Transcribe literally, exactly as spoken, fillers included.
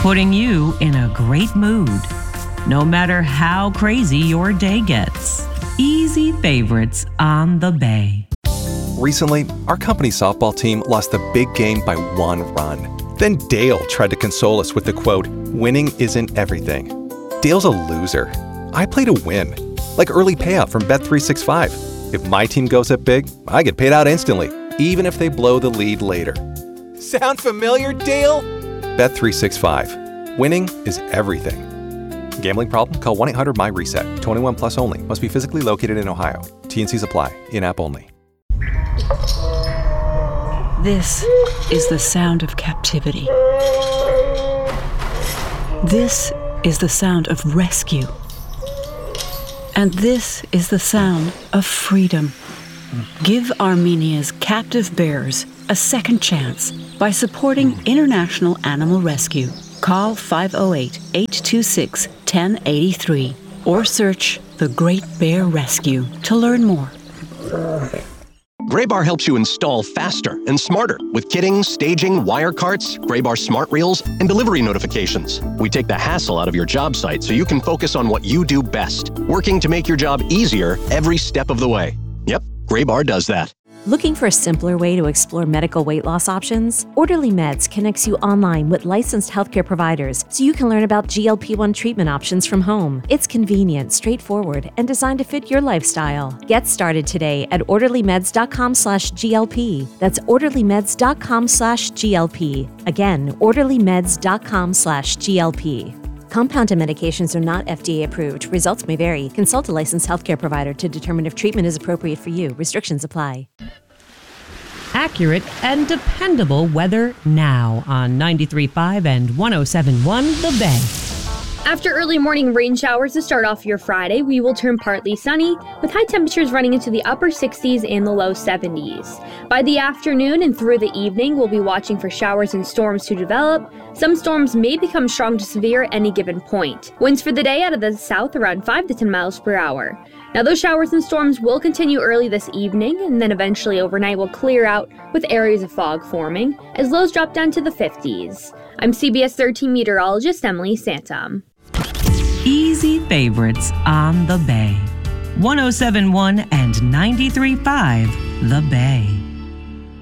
putting you in a great mood, no matter how crazy your day gets. Easy favorites on the Bay. Recently, our company's softball team lost the big game by one run. Then Dale tried to console us with the quote, "Winning isn't everything." Dale's a loser. I play to win, like early payout from Bet three sixty-five. If my team goes up big, I get paid out instantly, even if they blow the lead later. Sound familiar, Dale? Bet three sixty-five. Winning is everything. Gambling problem? Call one eight hundred M Y reset. twenty-one plus only. Must be physically located in Ohio. T N Cs apply. In-app only. This is the sound of captivity. This is the sound of rescue. And this is the sound of freedom. Give Armenia's captive bears a second chance by supporting International Animal Rescue. Call five oh eight, eight two six, one oh eight three or search The Great Bear Rescue to learn more. Graybar helps you install faster and smarter with kitting, staging, wire carts, Graybar smart reels, and delivery notifications. We take the hassle out of your job site so you can focus on what you do best, working to make your job easier every step of the way. Yep, Graybar does that. Looking for a simpler way to explore medical weight loss options? Orderly Meds connects you online with licensed healthcare providers so you can learn about G L P one treatment options from home. It's convenient, straightforward, and designed to fit your lifestyle. Get started today at orderlymeds.com slash GLP. That's orderlymeds.com slash GLP. Again, orderlymeds.com slash GLP. Compounded medications are not F D A approved. Results may vary. Consult a licensed healthcare provider to determine if treatment is appropriate for you. Restrictions apply. Accurate and dependable weather now on ninety-three point five and one oh seven point one The Bay. After early morning rain showers to start off your Friday, we will turn partly sunny, with high temperatures running into the upper sixties and the low seventies. By the afternoon and through the evening, we'll be watching for showers and storms to develop. Some storms may become strong to severe at any given point. Winds for the day out of the south around five to ten miles per hour. Now those showers and storms will continue early this evening, and then eventually overnight will clear out with areas of fog forming, as lows drop down to the fifties. I'm C B S thirteen meteorologist Emily Santom. Easy favorites on the Bay. one oh seven point one and ninety-three point five The Bay.